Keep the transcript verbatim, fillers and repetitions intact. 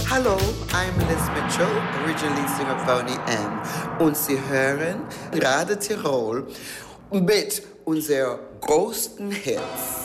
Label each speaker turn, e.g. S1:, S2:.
S1: Hallo, I'm Liz Mitchell, originally singer of Boney M. Und Sie hören Radio Tirol mit unserer größten Hits.